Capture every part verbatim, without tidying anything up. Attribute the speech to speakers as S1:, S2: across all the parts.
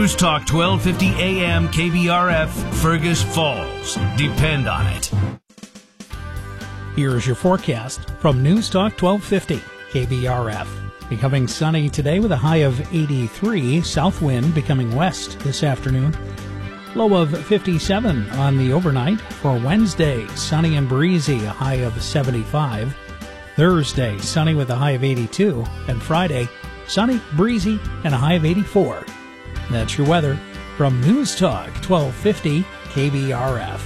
S1: News Talk twelve fifty A M K B R F, Fergus Falls. Depend on it.
S2: Here's your forecast from News Talk twelve fifty K B R F. Becoming sunny today with a high of eighty-three. South wind becoming west this afternoon. Low of fifty-seven on the overnight. For Wednesday, sunny and breezy, a high of seventy-five. Thursday, sunny with a high of eighty-two. And Friday, sunny, breezy, and a high of eighty-four. That's your weather from News Talk twelve fifty K B R F.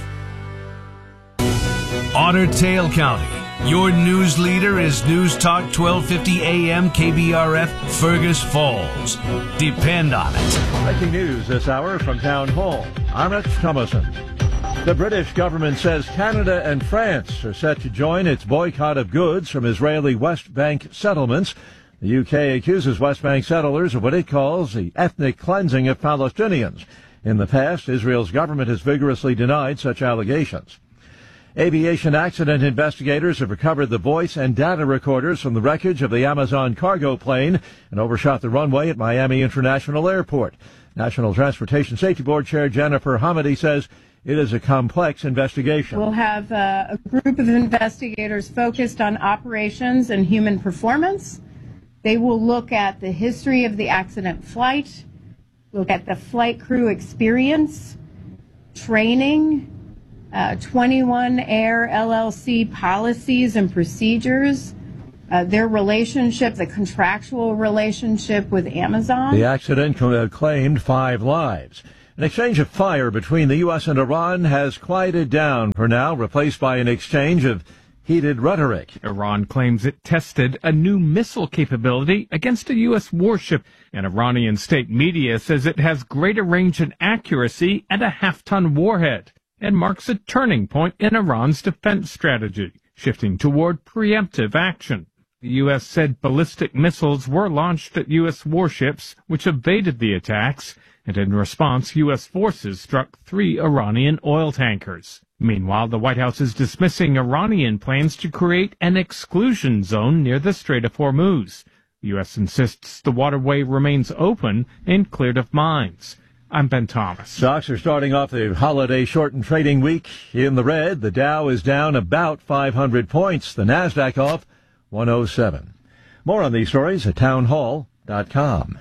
S1: Otter Tail County. Your news leader is News Talk twelve fifty A M K B R F, Fergus Falls. Depend on it.
S3: Breaking news this hour from Town Hall. Amit Thomason. The British government says Canada and France are set to join its boycott of goods from Israeli West Bank settlements. The U K accuses West Bank settlers of what it calls the ethnic cleansing of Palestinians. In the past, Israel's government has vigorously denied such allegations. Aviation accident investigators have recovered the voice and data recorders from the wreckage of the Amazon cargo plane and overshot the runway at Miami International Airport. National Transportation Safety Board Chair Jennifer Hamady says it is a complex investigation.
S4: We'll have uh, a group of investigators focused on operations and human performance. They will look at the history of the accident flight, look at the flight crew experience, training, uh, twenty-one Air L L C policies and procedures, uh, their relationship, the contractual relationship with Amazon.
S3: The accident claimed five lives. An exchange of fire between the U S and Iran has quieted down for now, replaced by an exchange of heated rhetoric.
S5: Iran claims it tested a new missile capability against a U S warship, and Iranian state media says it has greater range and accuracy and a half-ton warhead, and marks a turning point in Iran's defense strategy, shifting toward preemptive action. The U S said ballistic missiles were launched at U S warships, which evaded the attacks, and in response, U S forces struck three Iranian oil tankers. Meanwhile, the White House is dismissing Iranian plans to create an exclusion zone near the Strait of Hormuz. The U S insists the waterway remains open and cleared of mines. I'm Ben Thomas.
S3: Stocks are starting off the holiday shortened trading week in the red. The Dow is down about five hundred points. The Nasdaq off one oh seven. More on these stories at townhall dot com.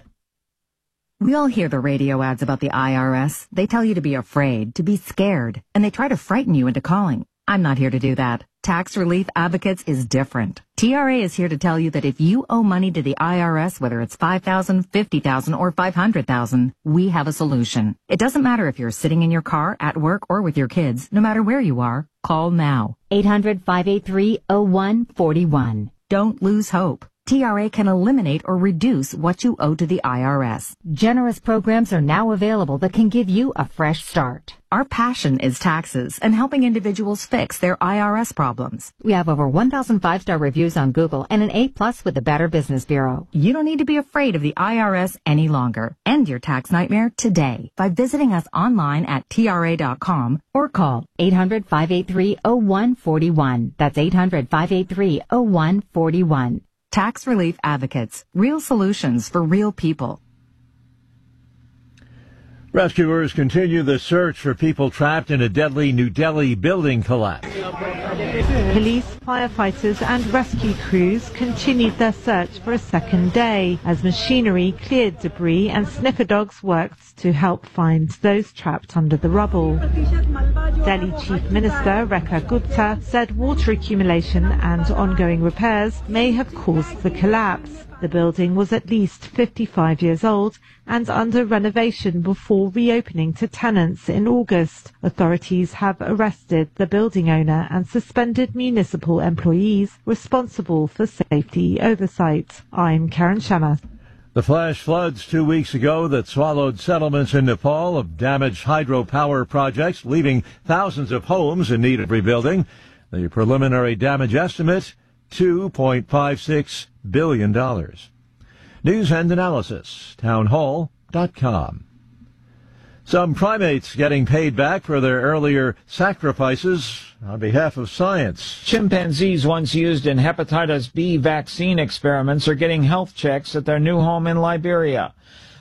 S6: We all hear the radio ads about the I R S. They tell you to be afraid, to be scared, and they try to frighten you into calling. I'm not here to do that. Tax Relief Advocates is different. T R A is here to tell you that if you owe money to the I R S, whether it's five thousand dollars, fifty thousand dollars, or five hundred thousand dollars, we have a solution. It doesn't matter if you're sitting in your car, at work, or with your kids. No matter where you are, call now.
S7: eight hundred, five eight three, oh one four one.
S6: Don't lose hope. T R A can eliminate or reduce what you owe to the I R S.
S7: Generous programs are now available that can give you a fresh start.
S6: Our passion is taxes and helping individuals fix their I R S problems.
S7: We have over one thousand five-star reviews on Google and an A plus with the Better Business Bureau.
S6: You don't need to be afraid of the I R S any longer. End your tax nightmare today by visiting us online at T R A dot com or call
S7: eight hundred, five eight three, oh one four one. That's eight hundred, five eight three, oh one four one.
S6: Tax Relief Advocates. Real solutions for real people.
S3: Rescuers continue the search for people trapped in a deadly New Delhi building collapse.
S8: Police, firefighters and rescue crews continued their search for a second day as machinery cleared debris and sniffer dogs worked to help find those trapped under the rubble. Delhi Chief Minister Rekha Gupta said water accumulation and ongoing repairs may have caused the collapse. The building was at least fifty-five years old and under renovation before reopening to tenants in August. Authorities have arrested the building owner and suspended municipal employees responsible for safety oversight. I'm Karen Shamma.
S3: The flash floods two weeks ago that swallowed settlements in Nepal of damaged hydropower projects, leaving thousands of homes in need of rebuilding. The preliminary damage estimate, two point five six billion dollars. News and analysis, townhall dot com. Some primates getting paid back for their earlier sacrifices on behalf of science.
S9: Chimpanzees once used in hepatitis B vaccine experiments are getting health checks at their new home in Liberia.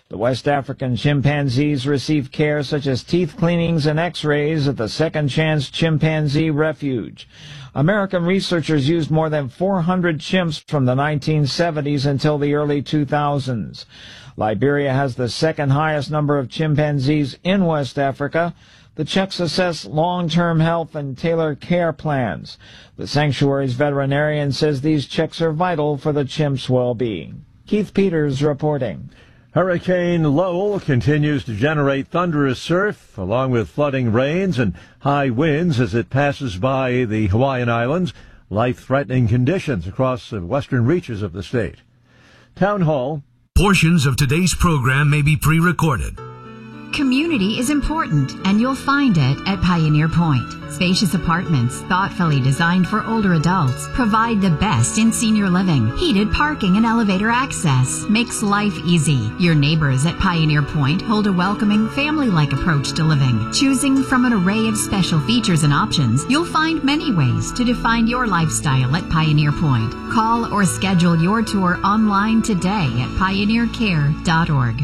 S9: The West African chimpanzees receive care such as teeth cleanings and x-rays at the Second Chance Chimpanzee Refuge. American researchers used more than four hundred chimps from the nineteen seventies until the early two thousands. Liberia has the second highest number of chimpanzees in West Africa. The checks assess long-term health and tailor care plans. The sanctuary's veterinarian says these checks are vital for the chimps' well-being. Keith Peters reporting.
S3: Hurricane Lowell continues to generate thunderous surf, along with flooding rains and high winds as it passes by the Hawaiian Islands, life-threatening conditions across the western reaches of the state. Town Hall.
S1: Portions of today's program may be pre-recorded.
S7: Community is important, and you'll find it at Pioneer Point. Spacious apartments, thoughtfully designed for older adults, provide the best in senior living. Heated parking and elevator access makes life easy. Your neighbors at Pioneer Point hold a welcoming, family-like approach to living. Choosing from an array of special features and options, you'll find many ways to define your lifestyle at Pioneer Point. Call or schedule your tour online today at pioneer care dot org.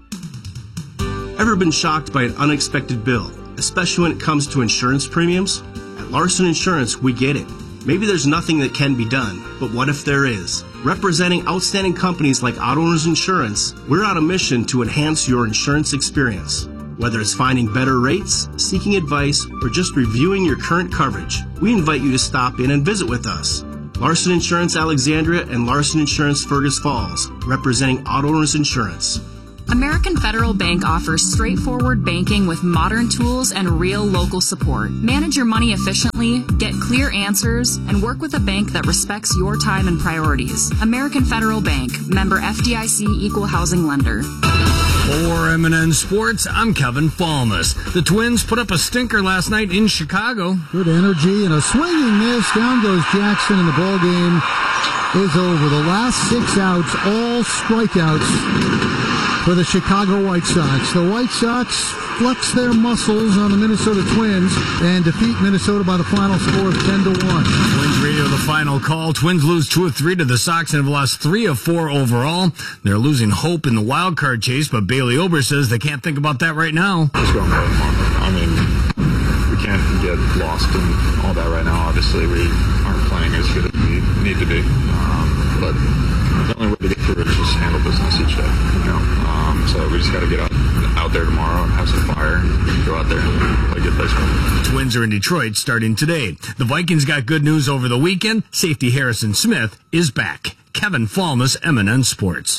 S10: Ever been shocked by an unexpected bill, especially when it comes to insurance premiums? At Larson Insurance, we get it. Maybe there's nothing that can be done, but what if there is? Representing outstanding companies like Auto Owners Insurance, we're on a mission to enhance your insurance experience. Whether it's finding better rates, seeking advice, or just reviewing your current coverage, we invite you to stop in and visit with us. Larson Insurance Alexandria and Larson Insurance Fergus Falls, representing Auto Owners Insurance.
S11: American Federal Bank offers straightforward banking with modern tools and real local support. Manage your money efficiently, get clear answers, and work with a bank that respects your time and priorities. American Federal Bank, member F D I C Equal Housing Lender.
S12: For M and N Sports, I'm Kevin Falmus. The Twins put up a stinker last night in Chicago.
S13: Good energy and a swinging miss. Down goes Jackson, and the ball game is over. The last six outs, all strikeouts for the Chicago White Sox. The White Sox flex their muscles on the Minnesota Twins and defeat Minnesota by the final score of ten to one.
S12: Twins radio the final call. Twins lose two of three to the Sox and have lost three of four overall. They're losing hope in the wild card chase, but Bailey Ober says they can't think about that right now.
S14: Just going right tomorrow. I mean, we can't get lost in all that right now. Obviously, we aren't playing as good as we need to be. Um, but the only way to get through it is just handle business each day, you know. Um, so we just got to get out, out there tomorrow and have some fire and go out there and play good baseball.
S12: Twins are in Detroit starting today. The Vikings got good news over the weekend. Safety Harrison Smith is back. Kevin Falmus, M and N Sports.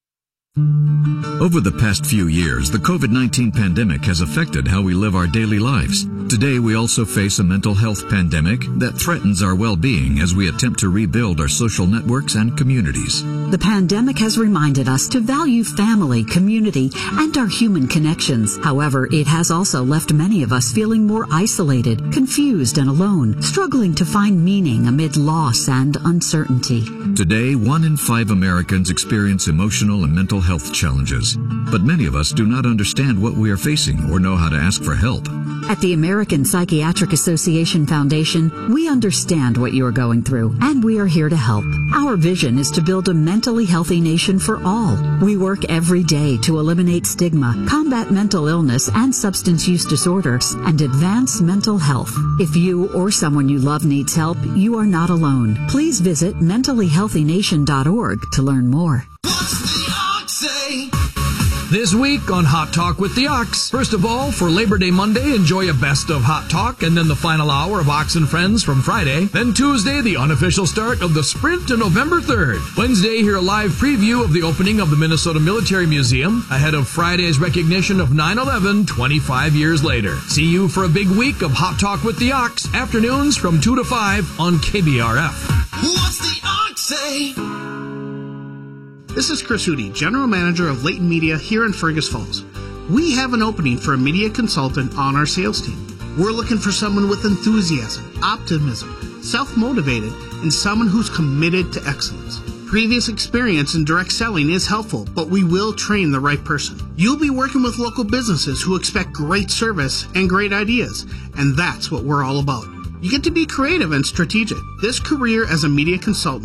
S15: Over the past few years, the COVID nineteen pandemic has affected how we live our daily lives. Today, we also face a mental health pandemic that threatens our well-being as we attempt to rebuild our social networks and communities.
S16: The pandemic has reminded us to value family, community, and our human connections. However, it has also left many of us feeling more isolated, confused, and alone, struggling to find meaning amid loss and uncertainty.
S15: Today, one in five Americans experience emotional and mental health challenges, but many of us do not understand what we are facing or know how to ask for help.
S16: At the American Psychiatric Association Foundation, we understand what you are going through, and we are here to help. Our vision is to build a mentally healthy nation for all. We work every day to eliminate stigma, combat mental illness and substance use disorders, and advance mental health. If you or someone you love needs help, you are not alone. Please visit mentally healthy nation dot org to learn more.
S12: This week on Hot Talk with the Ox. First of all, for Labor Day Monday, enjoy a best of Hot Talk, and then the final hour of Ox and Friends from Friday. Then Tuesday, the unofficial start of the sprint to November third. Wednesday, hear a live preview of the opening of the Minnesota Military Museum, ahead of Friday's recognition of nine eleven twenty-five years later. See you for a big week of Hot Talk with the Ox, afternoons from two to five on K B R F.
S17: What's the Ox say? This is Chris Hootie, General Manager of Leighton Media here in Fergus Falls. We have an opening for a media consultant on our sales team. We're looking for someone with enthusiasm, optimism, self-motivated, and someone who's committed to excellence. Previous experience in direct selling is helpful, but we will train the right person. You'll be working with local businesses who expect great service and great ideas, and that's what we're all about. You get to be creative and strategic. This career as a media consultant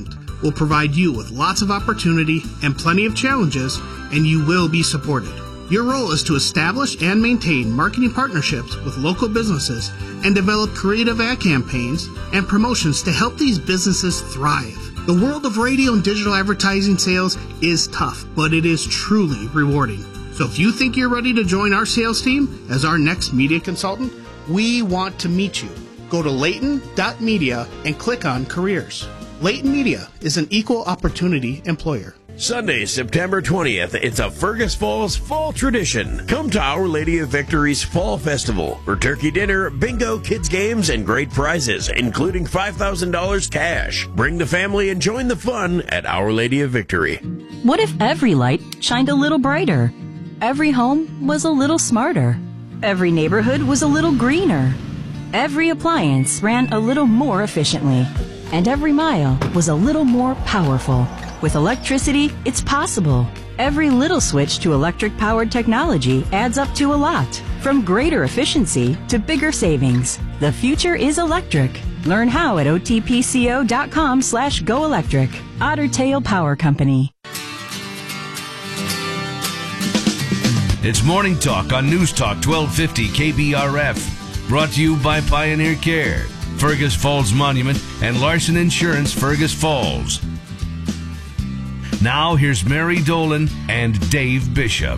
S17: will provide you with lots of opportunity and plenty of challenges, and you will be supported. Your role is to establish and maintain marketing partnerships with local businesses and develop creative ad campaigns and promotions to help these businesses thrive. The world of radio and digital advertising sales is tough, but it is truly rewarding. So if you think you're ready to join our sales team as our next media consultant, we want to meet you. Go to Layton dot media and click on careers. Layton Media is an equal opportunity employer.
S18: Sunday, September twentieth, it's a Fergus Falls fall tradition. Come to Our Lady of Victory's Fall Festival for turkey dinner, bingo, kids games, and great prizes, including five thousand dollars cash. Bring the family and join the fun at Our Lady of Victory.
S19: What if every light shined a little brighter? Every home was a little smarter. Every neighborhood was a little greener. Every appliance ran a little more efficiently. And every mile was a little more powerful. With electricity, it's possible. Every little switch to electric-powered technology adds up to a lot. From greater efficiency to bigger savings. The future is electric. Learn how at otpco.com slash go electric. Otter Tail Power Company.
S1: It's Morning Talk on News Talk twelve fifty K B R F. Brought to you by Pioneer Care, Fergus Falls Monument, and Larson Insurance Fergus Falls. Now here's Mary Dolan and Dave Bishop.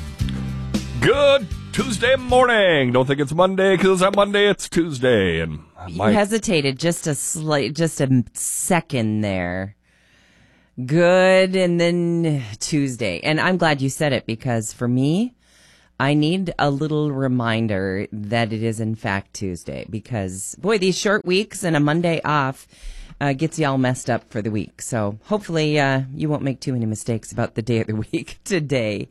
S20: Good Tuesday morning. Don't think it's Monday because on Monday it's Tuesday. And
S21: my... You hesitated just a slight, just a second there. Good, and then Tuesday. And I'm glad you said it because for me, I need a little reminder that it is in fact Tuesday because, boy, these short weeks and a Monday off uh, gets you all messed up for the week. So hopefully uh, you won't make too many mistakes about the day of the week today.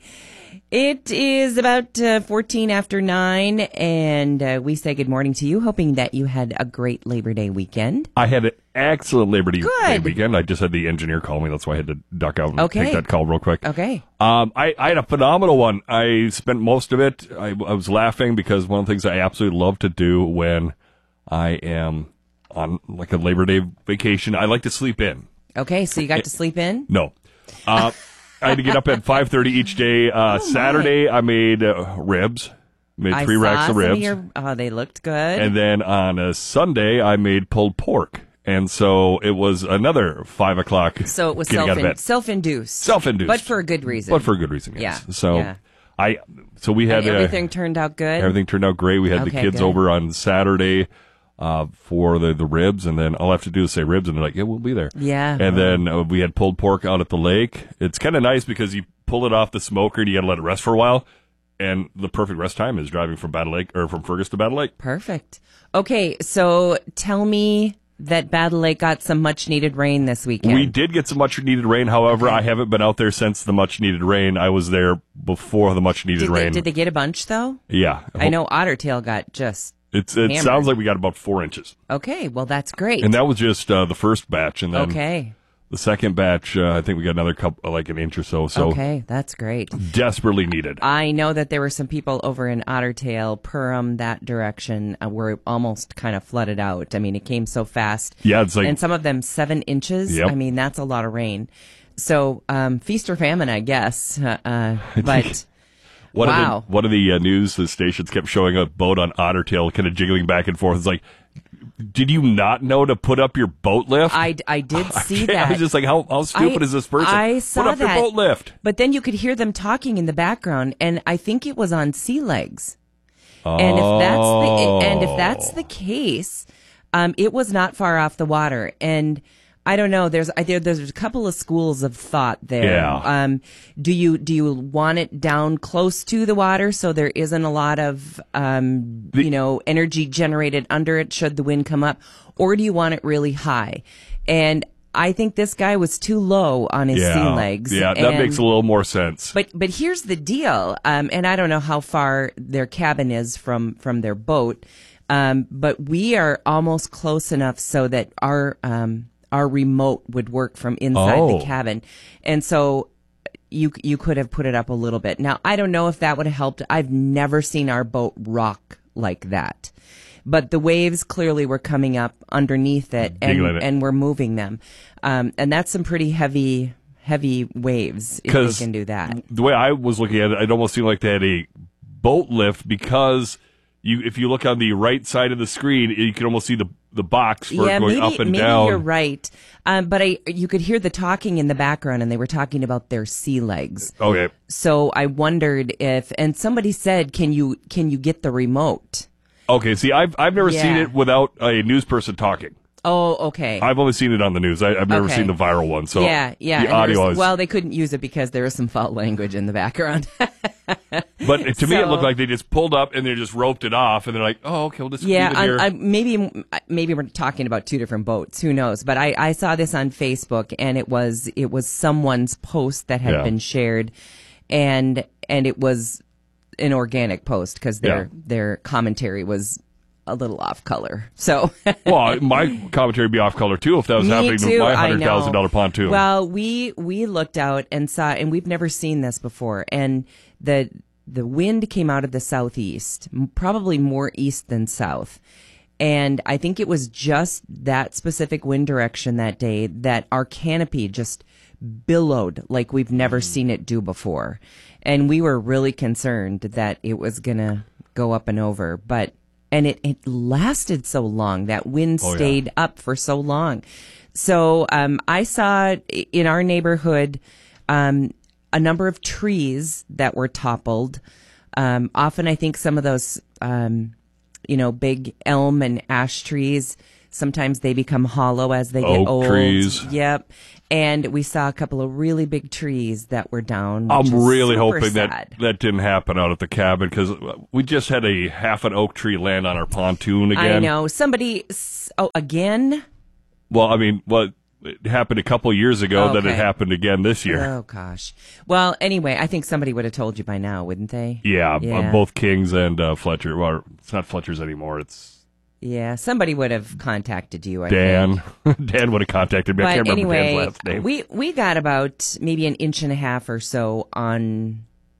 S21: It is about uh, fourteen after nine, and uh, we say good morning to you, hoping that you had a great Labor Day weekend.
S20: I had an excellent Labor Day
S21: Good.
S20: weekend. I just had the engineer call me. That's why I had to duck out and
S21: Okay.
S20: take that call real quick.
S21: Okay.
S20: Um, I, I had a phenomenal one. I spent most of it. I, I was laughing because one of the things I absolutely love to do when I am on like a Labor Day vacation, I like to sleep in.
S21: Okay, so you got to sleep in?
S20: No. Uh, I had to get up at five thirty each day. Uh,
S21: Oh,
S20: Saturday, I made uh, ribs. Made
S21: I
S20: three
S21: saw
S20: racks of
S21: some
S20: ribs.
S21: your- oh, they looked good.
S20: And then on a Sunday, I made pulled pork. And so it was another five o'clock.
S21: So it was
S20: getting out of
S21: self
S20: bed.
S21: self-induced.
S20: Self-induced.
S21: But for a good reason.
S20: But for a good reason, yes.
S21: Yeah.
S20: So
S21: yeah.
S20: I, so we had
S21: And
S20: uh,
S21: everything turned out good?
S20: Everything turned out great. We had the
S21: Okay,
S20: kids
S21: good.
S20: over on Saturday uh, for the, the ribs, and then all I have to do is say ribs, and they're like, yeah, we'll be there.
S21: Yeah.
S20: And then uh, we had pulled pork out at the lake. It's kind of nice because you pull it off the smoker and you got to let it rest for a while. And the perfect rest time is driving from Battle Lake or from Fergus to Battle Lake.
S21: Perfect. Okay, so tell me that Battle Lake got some much needed rain this weekend.
S20: We did get some much needed rain. However, I haven't been out there since the much needed rain. I was there before the much needed
S21: Did they,
S20: rain.
S21: did they get a bunch though?
S20: Yeah.
S21: I know Otter Tail got just
S20: It's it
S21: hammered.
S20: sounds like we got about four inches.
S21: Okay, well that's great.
S20: And that was just uh, the first batch, and then
S21: Okay.
S20: the second batch, uh, I think we got another couple, like an inch or so. So
S21: Okay, that's great.
S20: desperately needed.
S21: I know that there were some people over in Otter Tail, Perham, that direction, uh, were almost kind of flooded out. I mean, it came so fast.
S20: Yeah, it's like-
S21: and some of them seven inches.
S20: Yep.
S21: I mean, that's a lot of rain. So, um, feast or famine, I guess. Uh, uh, but
S20: One
S21: wow.
S20: of the, one of the uh, news the stations kept showing a boat on Otter Tail kind of jiggling back and forth. It's like, did you not know to put up your boat lift?
S21: I, I did see
S20: I
S21: that.
S20: was just like, how, how stupid
S21: I-
S20: is this person?
S21: I saw
S20: put up
S21: that.
S20: your boat lift.
S21: But then you could hear them talking in the background, and I think it was on sea legs. And if that's the and if that's the case, um, it was not far off the water. And I don't know. There's I, there, there's a couple of schools of thought there.
S20: Yeah.
S21: Um, do you do you want it down close to the water so there isn't a lot of um, you know energy generated under it should the wind come up, or do you want it really high? And I think this guy was too low on his
S20: yeah.
S21: sea legs.
S20: Yeah, that
S21: and-
S20: makes a little more sense.
S21: but but here's the deal, um, and I don't know how far their cabin is from from their boat, um, but we are almost close enough so that our um, our remote would work from inside
S20: Oh.
S21: the cabin, and so you you could have put it up a little bit. Now I don't know if that would have helped. I've never seen our boat rock like that. but the waves clearly were coming up underneath it and,
S20: Giggling it.
S21: and were moving them. Um, and that's some pretty heavy, heavy waves if they can do that.
S20: The way I was looking at it, it almost seemed like they had a boat lift because you, if you look on the right side of the screen, you can almost see the the box for
S21: yeah,
S20: going
S21: maybe,
S20: up and
S21: maybe
S20: down.
S21: you're right. Um, but I, you could hear the talking in the background, and they were talking about their sea legs.
S20: Okay.
S21: So I wondered if, and somebody said, "Can you can you get the remote?"
S20: Okay, see, I've I've never
S21: Yeah.
S20: seen it without a news person talking.
S21: Oh, okay.
S20: I've only seen it on the news. I, I've never
S21: Okay.
S20: seen the viral one. So
S21: yeah, yeah.
S20: the
S21: and there
S20: audio
S21: was-
S20: is.
S21: well, they couldn't use it because there was some foul language in the background.
S20: But to me, it
S21: So-
S20: looked like they just pulled up and they just roped it off, and they're like, "Oh, okay, we'll just
S21: Yeah,
S20: leave it here."
S21: I, I, maybe maybe we're talking about two different boats. Who knows? But I, I saw this on Facebook, and it was it was someone's post that had
S20: Yeah.
S21: been shared, and and it was an organic post because their
S20: Yeah.
S21: their commentary was a little off color. So
S20: Well, my commentary would be off color too if that was
S21: Me
S20: happening
S21: too,
S20: with my
S21: I
S20: hundred thousand dollar
S21: know.
S20: pontoon.
S21: Well, we we looked out and saw, and we've never seen this before. And the the wind came out of the southeast, m- probably more east than south. And I think it was just that specific wind direction that day that our canopy just billowed like we've never seen it do before. And we were really concerned that it was going to go up and over. But and it, it lasted so long. That wind
S2: Oh, yeah.
S21: stayed up for so long. So um, I saw in our neighborhood um, a number of trees that were toppled. Um, often I think some of those, um, you know, big elm and ash trees, sometimes they become hollow as they get
S20: Oak
S21: old.
S20: trees.
S21: Yep. And we saw a couple of really big trees that were down.
S20: I'm
S21: which is
S20: really
S21: super
S20: hoping
S21: sad.
S20: that that didn't happen out at the cabin because we just had a half an oak tree land on our pontoon again.
S21: I know. Somebody, s- oh, again?
S20: Well, I mean, well, it happened a couple years ago. Then it
S21: Okay.
S20: happened again this year.
S21: Oh, gosh. Well, anyway, I think somebody would have told you by now, wouldn't they?
S20: Yeah,
S21: Yeah.
S20: uh, both Kings and uh, Fletcher. Well, it's not Fletcher's anymore. It's
S21: Yeah, somebody would have contacted you, I
S20: Dan.
S21: think.
S20: Dan would have contacted me. I
S21: But
S20: can't remember
S21: anyway,
S20: Dan's last name.
S21: we we got about maybe an inch and a half or so on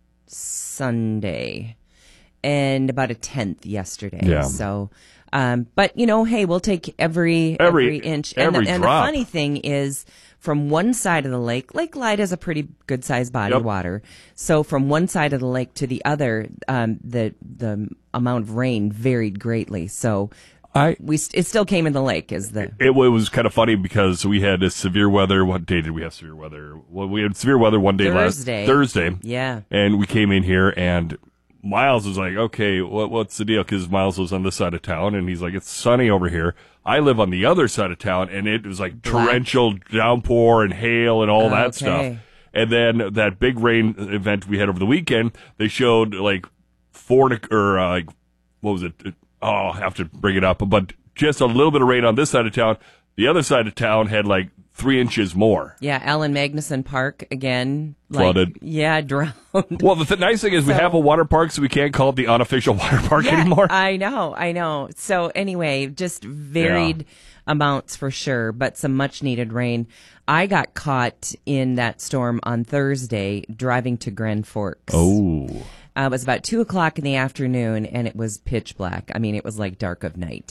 S21: Sunday, and about a tenth yesterday.
S20: Yeah.
S21: So, um, but you know, hey, we'll take every
S20: Every-
S21: inch.
S20: every
S21: and the, and the
S20: drop.
S21: funny thing is, from one side of the lake, Lake Clyde has a pretty good sized body
S20: Yep.
S21: of water. So from one side of the lake to the other, um, the the amount of rain varied greatly. So.
S20: I
S21: we st- it still came in the lake as the
S20: It, wa- it was kind of funny because we had this severe weather. What day did we have severe weather? Well, we had severe weather one day
S21: Thursday.
S20: last Thursday.
S21: Yeah.
S20: And we came in here and Miles was like, okay, what, what's the deal? Because Miles lives on this side of town and he's like, it's sunny over here. I live on the other side of town and it was like
S2: Black.
S20: torrential downpour and hail and all that
S2: Okay.
S20: stuff. And then that big rain event we had over the weekend, they showed like four to, or uh, like, what was it? Oh, I'll have to bring it up, but just a little bit of rain on this side of town. The other side of town had like three inches more.
S21: Yeah, Alan Magnuson Park again. Like,
S20: Flooded.
S21: Yeah, drowned.
S20: Well, the th- nice thing is we
S21: So-
S20: have a water park, so we can't call it the unofficial water park
S21: yeah,
S20: anymore.
S21: I know, I know. So anyway, just varied amounts for sure, but some much needed rain. I got caught in that storm on Thursday driving to Grand Forks.
S20: Oh.
S21: Uh, it was about two o'clock in the afternoon, and it was pitch black. I mean, it was like dark of night.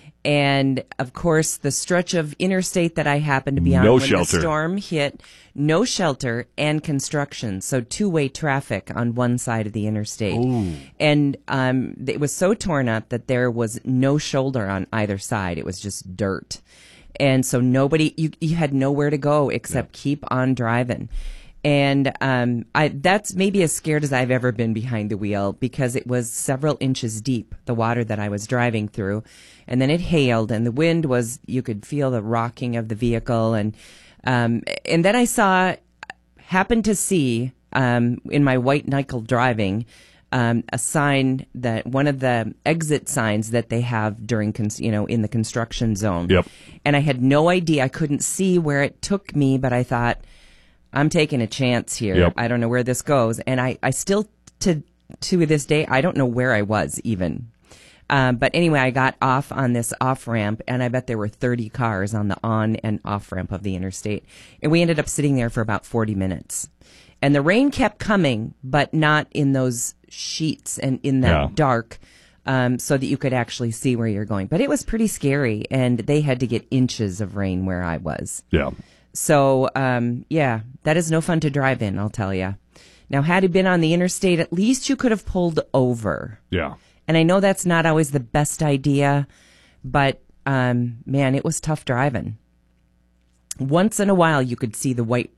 S21: And of course, the stretch of interstate that I happened to be on
S20: No
S21: when
S20: shelter.
S21: the storm hit, no shelter and construction. So two-way traffic on one side of the interstate.
S2: Ooh.
S21: And um, it was so torn up that there was no shoulder on either side. It was just dirt. And so nobody, you, you had nowhere to go except keep on driving. And um, I, that's maybe as scared as I've ever been behind the wheel because it was several inches deep, the water that I was driving through. And then it hailed and the wind was, you could feel the rocking of the vehicle. And, um, and then I saw, happened to see um, in my white nickel driving, um, a sign that one of the exit signs that they have during, cons- you know, in the construction zone.
S20: Yep.
S21: And I had no idea. I couldn't see where it took me, but I thought, I'm taking a chance here.
S20: Yep.
S21: I don't know where this goes. And I, I still, to, to this day, I don't know where I was even. Um, but anyway, I got off on this off ramp and I bet there were thirty cars on the on and off ramp of the interstate. And we ended up sitting there for about forty minutes. And the rain kept coming, but not in those sheets and in that
S20: Yeah.
S21: dark. um, so that you could actually see where you're going. But it was pretty scary, and they had to get inches of rain where I was.
S20: Yeah.
S21: So, um, yeah, that is no fun to drive in, I'll tell you. Now, had he been on the interstate, at least you could have pulled over.
S20: Yeah.
S21: And I know that's not always the best idea, but, um, man, it was tough driving. Once in a while, you could see the white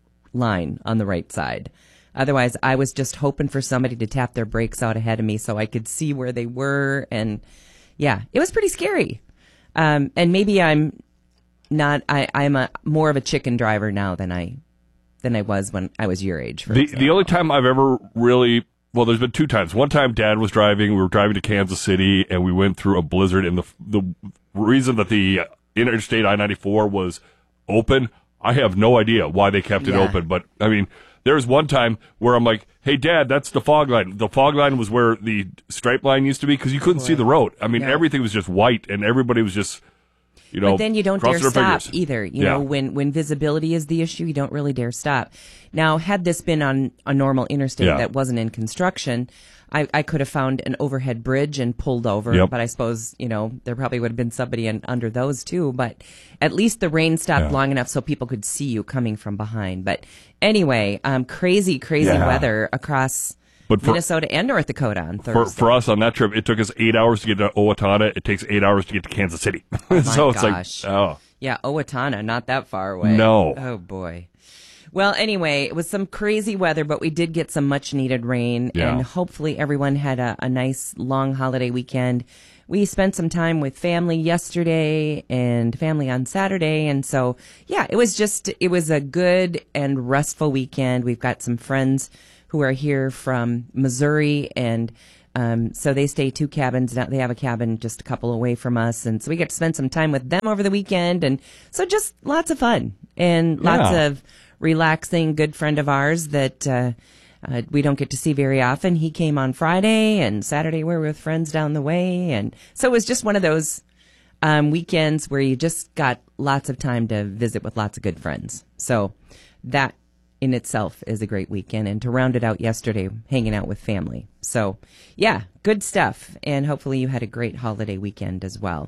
S21: line on the right side. Otherwise, I was just hoping for somebody to tap their brakes out ahead of me so I could see where they were. And, yeah, it was pretty scary. Um, and maybe I'm not, I, I'm a more of a chicken driver now than I than I was when I was your age. For
S20: the
S21: example.
S20: the only time I've ever really well, there's been two times. One time, Dad was driving. We were driving to Kansas City, and we went through a blizzard. And the the reason that the Interstate I ninety-four was open, I have no idea why they kept it
S21: Yeah.
S20: open. But I mean, there was one time where I'm like, "Hey, Dad, that's the fog line." The fog line was where the stripe line used to be because you couldn't see the road. I mean,
S21: Yeah.
S20: everything was just white, and everybody was just. You know,
S21: but then you don't dare
S20: crossing their
S21: stop
S20: fingers.
S21: either. You
S20: Yeah.
S21: know, when, when visibility is the issue, you don't really dare stop. Now, had this been on a normal interstate
S20: Yeah.
S21: that wasn't in construction, I, I could have found an overhead bridge and pulled over.
S20: Yep.
S21: But I suppose, you know, there probably would have been somebody in, under those too. But at least the rain stopped
S20: Yeah.
S21: long enough so people could see you coming from behind. But anyway, um, crazy, crazy
S20: Yeah.
S21: weather across
S20: But for-
S21: Minnesota and North Dakota on
S20: For,
S21: Thursday.
S20: for us on that trip, it took us eight hours to get to Owatonna. It takes eight hours to get to Kansas City.
S21: Oh my
S20: so it's
S21: gosh.
S20: like, oh.
S21: Yeah, Owatonna, not that far away.
S20: No.
S21: Oh, boy. Well, anyway, it was some crazy weather, but we did get some much needed rain,
S20: Yeah.
S21: and hopefully everyone had a, a nice long holiday weekend. We spent some time with family yesterday and family on Saturday, and so, yeah, it was just, it was a good and restful weekend. We've got some friends who are here from Missouri, and um, so they stay two cabins. They have a cabin just a couple away from us, and so we get to spend some time with them over the weekend, and so just lots of fun and lots
S20: Yeah.
S21: of relaxing. Good friend of ours that uh, uh, we don't get to see very often. He came on Friday, and Saturday we were with friends down the way, and so it was just one of those um, weekends where you just got lots of time to visit with lots of good friends. So that in itself is a great weekend, and to round it out yesterday, hanging out with family. So yeah, good stuff. And hopefully you had a great holiday weekend as well.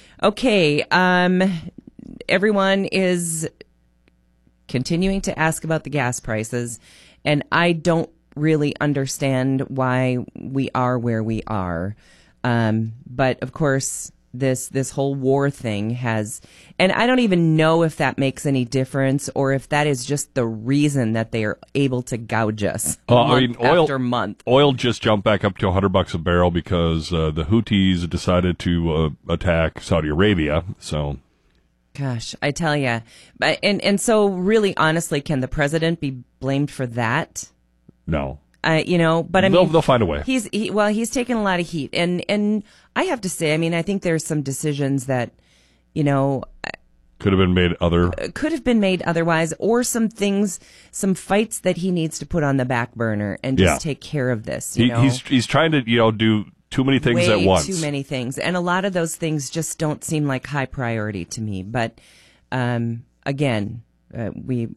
S21: Okay. Um, everyone is continuing to ask about the gas prices, and I don't really understand why we are where we are. Um, but of course, this this whole war thing has, and I don't even know if that makes any difference or if that is just the reason that they are able to gouge us
S20: Uh,
S21: month
S20: I mean, oil,
S21: after month.
S20: Oil just jumped back up to one hundred bucks a barrel because uh, the Houthis decided to uh, attack Saudi Arabia. So,
S21: Gosh, I tell you, and and so really, honestly, can the president be blamed for that?
S20: no.
S21: Uh, you know, but I
S20: They'll-
S21: mean,
S20: they'll find a way.
S21: He's he, well, he's taken a lot of heat, and and I have to say, I mean, I think there's some decisions that, you know,
S20: Could have been made other.
S21: could have been made otherwise, or some things, some fights that he needs to put on the back burner and just
S20: Yeah.
S21: take care of this. You
S20: He,
S21: know?
S20: he's he's trying to you know do too many things
S21: Way
S20: at once.
S21: too many things, and a lot of those things just don't seem like high priority to me. But um, again, uh, we,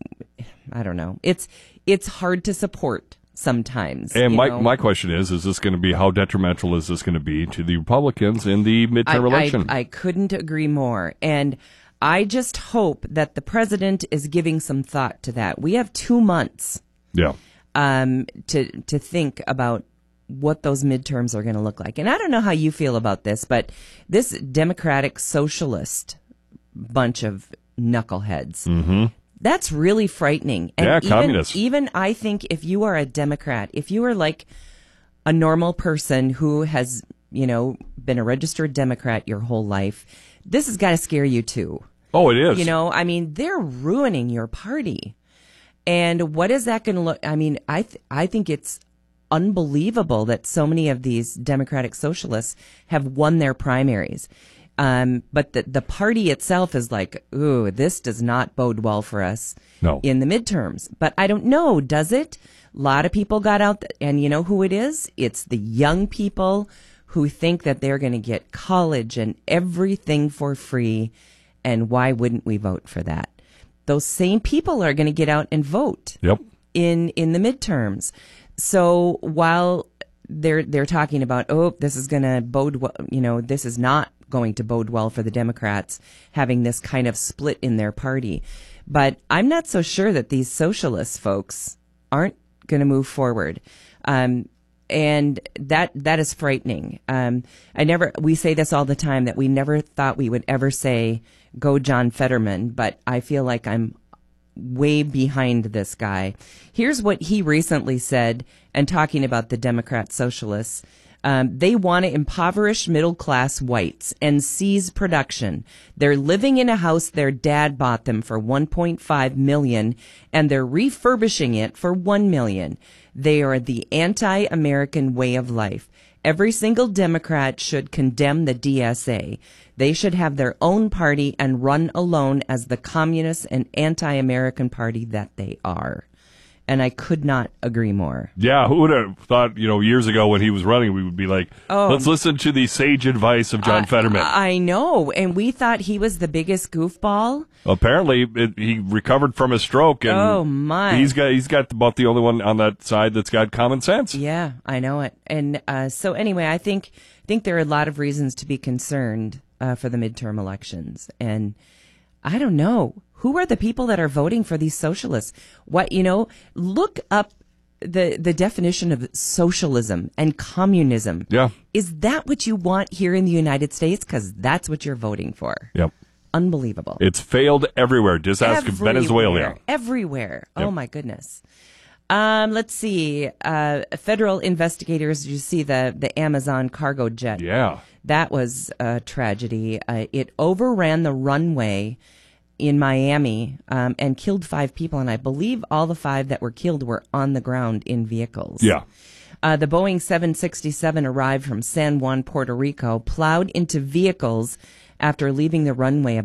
S21: I don't know. It's it's hard to support sometimes.
S20: And
S21: you
S20: my
S21: know?
S20: my question is: Is this going to be how detrimental is this going to be to the Republicans in the midterm
S21: I,
S20: election?
S21: I, I couldn't agree more. And I just hope that the president is giving some thought to that. We have two months
S20: yeah.
S21: um, to to think about what those midterms are going to look like. And I don't know how you feel about this, but this Democratic Socialist bunch of knuckleheads,
S20: Mm-hmm.
S21: that's really frightening. And
S20: Yeah,
S21: even,
S20: communists.
S21: even I think if you are a Democrat, if you are like a normal person who has, you know, been a registered Democrat your whole life, this has got to scare you too.
S20: Oh, it is.
S21: You know, I mean, they're ruining your party. And what is that going to look? I mean, I th- I think it's unbelievable that so many of these Democratic Socialists have won their primaries. Um, but the the party itself is like, ooh, this does not bode well for us
S20: No.
S21: in the midterms. But I don't know, does it? A lot of people got out, th- and you know who it is? It's the young people who think that they're going to get college and everything for free. And why wouldn't we vote for that? Those same people are going to get out and vote
S20: Yep.
S21: in in the midterms. So while they're they're talking about, oh, this is going to bode well, you know, this is not going to bode well for the Democrats having this kind of split in their party. But I'm not so sure that these socialist folks aren't going to move forward. Um, and that that is frightening. Um, I never we say this all the time that we never thought we would ever say, go John Fetterman, but I feel like I'm way behind this guy. Here's what he recently said, and talking about the Democrat socialists. Um, they want to impoverish middle-class whites and seize production. They're living in a house their dad bought them for one point five million dollars, and they're refurbishing it for one million dollars. They are the anti-American way of life. Every single Democrat should condemn the D S A. They should have their own party and run alone as the communist and anti-American party that they are. And I could not agree more.
S20: Yeah, who would have thought, you know, years ago when he was running, we would be like,
S21: oh,
S20: let's listen to the sage advice of John
S21: I,
S20: Fetterman.
S21: I know, and we thought he was the biggest goofball.
S20: Apparently, it, he recovered from his stroke, and
S21: oh my,
S20: he's got he's got about the only one on that side that's got common sense.
S21: Yeah, I know it. And uh, so anyway, I think think there are a lot of reasons to be concerned uh, for the midterm elections, and I don't know. Who are the people that are voting for these socialists? What, you know, look up the the definition of socialism and communism.
S20: Yeah.
S21: Is that what you want here in the United States? Because that's what you're voting for.
S20: Yep.
S21: Unbelievable.
S20: It's failed everywhere. Just ask
S21: everywhere,
S20: Venezuela.
S21: Everywhere.
S20: Yep.
S21: Oh, my goodness. Um, let's see. Uh, federal investigators, you see the, the Amazon cargo jet.
S20: Yeah.
S21: That was a tragedy. Uh, it overran the runway in Miami um, and killed five people, and I believe all the five that were killed were on the ground in vehicles.
S20: Yeah.
S21: Uh, the Boeing seven sixty-seven arrived from San Juan, Puerto Rico, plowed into vehicles after leaving the runway